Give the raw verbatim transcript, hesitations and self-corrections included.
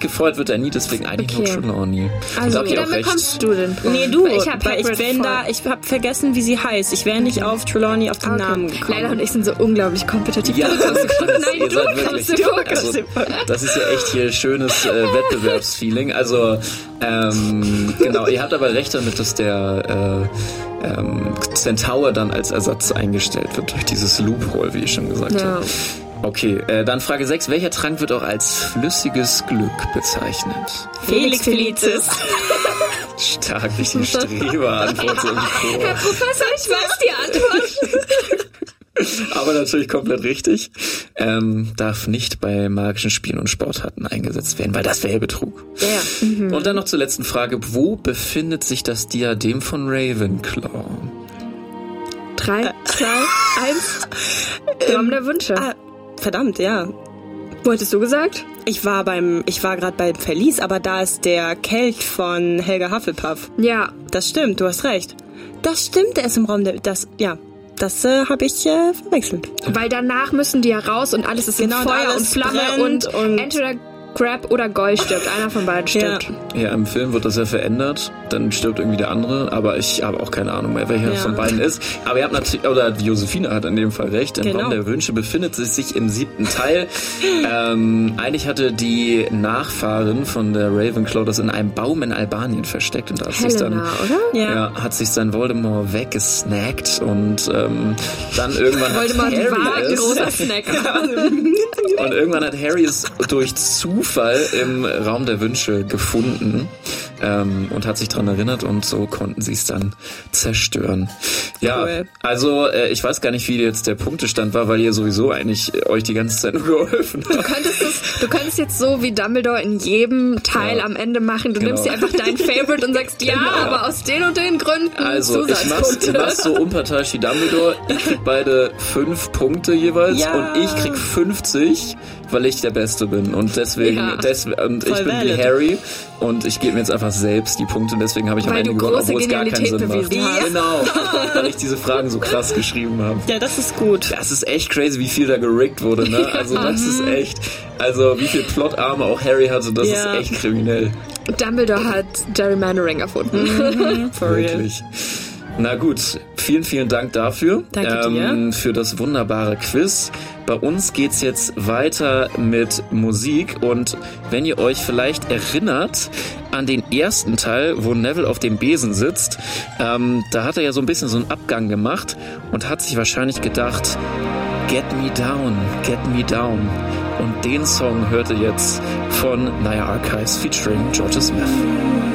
gefeuert wird er nie, deswegen eigentlich Okay. nur Trelawney. Also, Und da habt ihr dann auch recht. bekommst du den Punkt. Nee, du, Weil ich hab weil ich Hagrid bin voll- da, ich hab vergessen, wie sie heißt. Ich wäre nicht auf Trelawney auf den Okay. Namen gekommen. Leila und ich sind so unglaublich kompetitiv. Ja, Du kommst du- das- Nein, ihr du seid kommst wirklich- du Fokus. Also, das ist ja echt hier schönes äh, Wettbewerbsfeeling. Also, ähm, genau, ihr habt aber recht damit, dass der äh, ähm, Centaur dann als Ersatz eingestellt wird durch dieses Loophole, wie ich schon gesagt Ja. habe. Okay, äh, dann Frage sechs. Welcher Trank wird auch als flüssiges Glück bezeichnet? Felix Felicis. Stark, wie die Streberantwort so im Chor. Herr Professor, ich weiß die Antwort. Aber natürlich komplett richtig. Ähm, darf nicht bei magischen Spielen und Sportarten eingesetzt werden, weil das wäre Betrug. Ja. Mhm. Und dann noch zur letzten Frage. Wo befindet sich das Diadem von Ravenclaw? Drei, zwei, eins. Raum der Wünsche. Ah, verdammt, ja. Wo hattest du gesagt? Ich war beim, ich war gerade beim Verlies, aber da ist der Kelch von Helga Hufflepuff. Ja. Das stimmt, du hast recht. Das stimmt, der ist im Raum der, das, ja, das äh, habe ich äh, verwechselt. Weil danach müssen die ja raus und alles ist Genau, in und Feuer alles und Flamme brennt und, und- entweder Crab oder Goy stirbt. Einer von beiden stirbt. Ja, im Film wird das ja verändert. Dann stirbt irgendwie der andere. Aber ich habe auch keine Ahnung mehr, welcher Ja. von beiden ist. Aber ihr habt natürlich, oder die Josephine hat in dem Fall recht. Im Genau. Raum der Wünsche befindet sie sich im siebten Teil. ähm, eigentlich hatte die Nachfahrin von der Ravenclaw das in einem Baum in Albanien versteckt. Und da hat sich dann, Helena, oder? Ja. ja, hat sich sein Voldemort weggesnackt. Und ähm, dann irgendwann hat Voldemort Harry war ein es, großer Snack. und irgendwann hat Harry es durch Zufall im Raum der Wünsche gefunden ähm, und hat sich daran erinnert und so konnten sie es dann zerstören. Ja, Cool. also äh, ich weiß gar nicht, wie jetzt der Punktestand war, weil ihr sowieso eigentlich äh, euch die ganze Zeit nur geholfen habt. Du könntest, es, du könntest jetzt so wie Dumbledore in jedem Teil Ja. am Ende machen. Du Genau. nimmst dir einfach dein Favorite und sagst, ja, Genau. aber aus den und den Gründen Also ich mach's, ich Zusatzpunkte. mach's so unparteiisch wie Dumbledore. Ich krieg beide fünf Punkte jeweils Ja. und ich krieg fünfzig, weil ich der Beste bin. Und deswegen, Ja. des, und ich Voll bin wie valid. Harry und ich gebe mir jetzt einfach selbst die Punkte und deswegen habe ich am Weil Ende du gewonnen, große obwohl es gar keinen Genialität Sinn macht. bewiesen hast. Genau, weil ich diese Fragen so krass geschrieben habe. Ja, das ist gut. Das ist echt crazy, wie viel da gerickt wurde, ne? Also das ist echt, also wie viel Plotarme auch Harry hatte, das Ja. ist echt kriminell. Dumbledore hat Gerrymandering erfunden. For real. Wirklich. Na gut, vielen, vielen Dank dafür. Danke ähm, für das wunderbare Quiz. Bei uns geht's jetzt weiter mit Musik und wenn ihr euch vielleicht erinnert an den ersten Teil, wo Neville auf dem Besen sitzt, ähm, da hat er ja so ein bisschen so einen Abgang gemacht und hat sich wahrscheinlich gedacht, Get Me Down, Get Me Down. Und den Song hört ihr jetzt von Naya Archives featuring Georgia Smith.